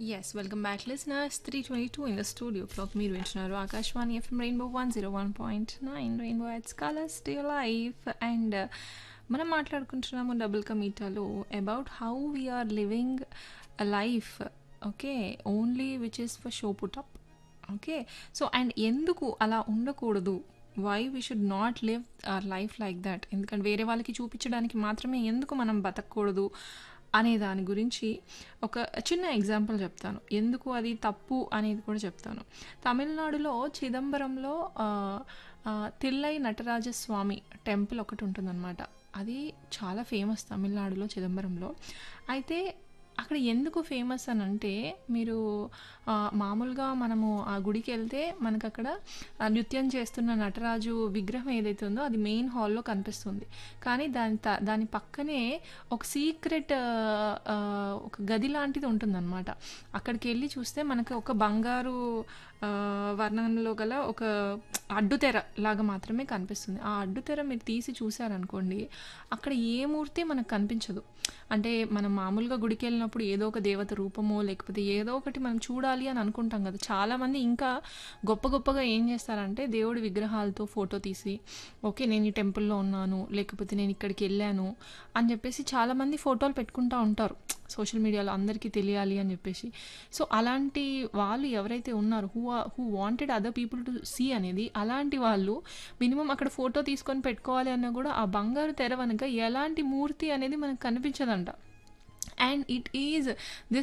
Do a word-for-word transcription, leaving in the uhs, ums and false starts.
Yes, welcome back, listeners. three twenty-two in the studio clock. మీరు వింటున్నారు Akashvani FM rainbow one zero one point nine rainbow ఎట్స్ colours to life. And మనం మాట్లాడుకుంటున్నాము double కమీటాలో about how we are living a life, okay, only which is for show put up. Okay, so and ఎందుకు అలా ఉండకూడదు, why we should not live our life like that, ఎందుకంటే వేరే వాళ్ళకి చూపించడానికి మాత్రమే ఎందుకు మనం బతకూడదు అనే దాని గురించి ఒక చిన్న ఎగ్జాంపుల్ చెప్తాను, ఎందుకు అది తప్పు అనేది కూడా చెప్తాను. తమిళనాడులో చిదంబరంలో ఆ, ఆ, తిల్లై నటరాజస్వామి టెంపుల్ ఒకటి ఉంటుందన్నమాట. అది చాలా ఫేమస్ తమిళనాడులో, చిదంబరంలో. అయితే అక్కడ ఎందుకు ఫేమస్ అని అంటే, మీరు ఆ, మామూలుగా మనము ఆ గుడికి వెళ్తే మనకు అక్కడ ఆ, నృత్యం చేస్తున్న నటరాజు విగ్రహం ఏదైతే ఉందో అది మెయిన్ హాల్లో కనిపిస్తుంది. కానీ దాని త దాని పక్కనే ఒక సీక్రెట్ ఒక గది లాంటిది ఉంటుందన్నమాట. అక్కడికి వెళ్ళి చూస్తే మనకు ఒక బంగారు ఆ, వర్ణంలో గల ఒక అడ్డుతెర లాగా మాత్రమే కనిపిస్తుంది. ఆ అడ్డుతెర మీరు తీసి చూసారనుకోండి, అక్కడ ఏ మూర్తి మనకు కనిపించదు. అంటే మనం మామూలుగా గుడికి వెళ్ళినప్పుడు ఏదో ఒక దేవత రూపమో లేకపోతే ఏదో ఒకటి మనం చూడాలి అని అనుకుంటాం కదా. చాలామంది ఇంకా గొప్ప గొప్పగా ఏం చేస్తారంటే దేవుడి విగ్రహాలతో ఫోటో తీసి, ఓకే నేను ఈ టెంపుల్లో ఉన్నాను, లేకపోతే నేను ఇక్కడికి వెళ్ళాను అని చెప్పేసి చాలామంది ఫోటోలు పెట్టుకుంటూ ఉంటారు సోషల్ మీడియాలో, అందరికీ తెలియాలి అని చెప్పేసి. సో అలాంటి వాళ్ళు ఎవరైతే ఉన్నారో, who who wanted other people to see అనేది, అలాంటి వాళ్ళు మినిమం అక్కడ ఫోటో తీసుకొని పెట్టుకోవాలి అన్నా కూడా ఆ బంగారు తెర వెనుక ఎలాంటి మూర్తి అనేది మనకు కనిపించదంట. And it is this